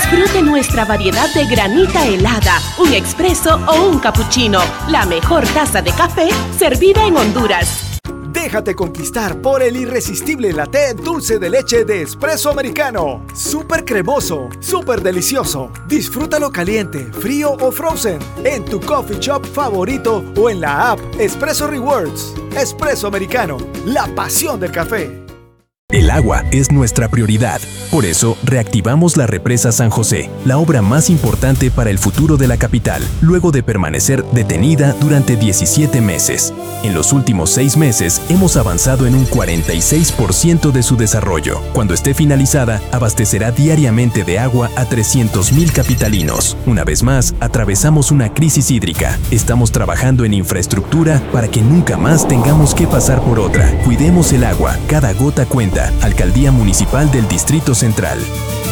Disfrute nuestra variedad de granita helada, un expreso o un cappuccino. La mejor taza de café servida en Honduras. Déjate conquistar por el irresistible latte dulce de leche de Espresso Americano. Súper cremoso, súper delicioso. Disfrútalo caliente, frío o frozen en tu coffee shop favorito o en la app Espresso Rewards. Espresso Americano, la pasión del café. El agua es nuestra prioridad. Por eso, reactivamos la represa San José, la obra más importante para el futuro de la capital, luego de permanecer detenida durante 17 meses. En los últimos 6 meses, hemos avanzado en un 46% de su desarrollo. Cuando esté finalizada, abastecerá diariamente de agua a 300,000 capitalinos. Una vez más, atravesamos una crisis hídrica. Estamos trabajando en infraestructura para que nunca más tengamos que pasar por otra. Cuidemos el agua, cada gota cuenta. Alcaldía Municipal del Distrito Central.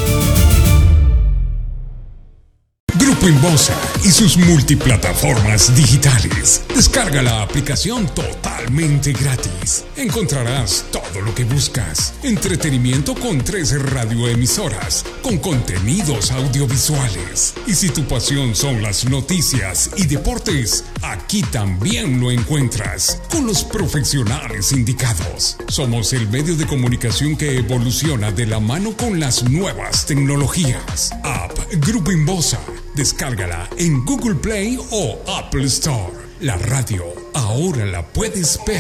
Grupo Inbosa y sus multiplataformas digitales. Descarga la aplicación totalmente gratis. Encontrarás todo lo que buscas. Entretenimiento con 13 radioemisoras, con contenidos audiovisuales. Y si tu pasión son las noticias y deportes, aquí también lo encuentras, con los profesionales indicados. Somos el medio de comunicación que evoluciona de la mano con las nuevas tecnologías. App Grupo Inbosa. Descárgala en Google Play o Apple Store. La radio ahora la puedes ver.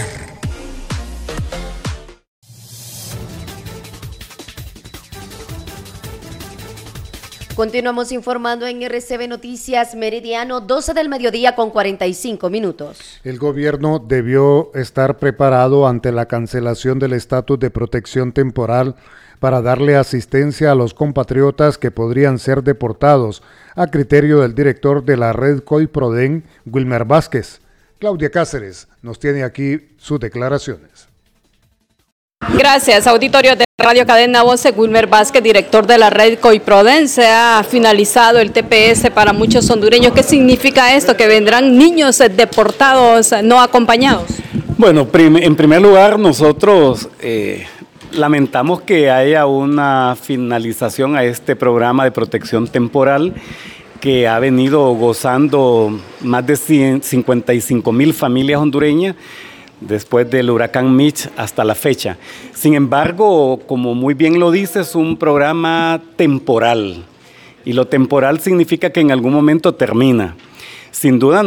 Continuamos informando en RCB Noticias Meridiano, 12 del mediodía con 45 minutos. El gobierno debió estar preparado ante la cancelación del estatus de protección temporal para darle asistencia a los compatriotas que podrían ser deportados, a criterio del director de la red COIPRODEN, Wilmer Vázquez. Claudia Cáceres nos tiene aquí sus declaraciones. Gracias, auditorio de Radio Cadena Voce. Wilmer Vázquez, director de la red COIPRODEN. Se ha finalizado el TPS para muchos hondureños. ¿Qué significa esto? ¿Que vendrán niños deportados no acompañados? Bueno, en primer lugar, nosotros lamentamos que haya una finalización a este programa de protección temporal que ha venido gozando más de 55,000 familias hondureñas después del huracán Mitch hasta la fecha. Sin embargo, como muy bien lo dice, es un programa temporal y lo temporal significa que en algún momento termina. Sin duda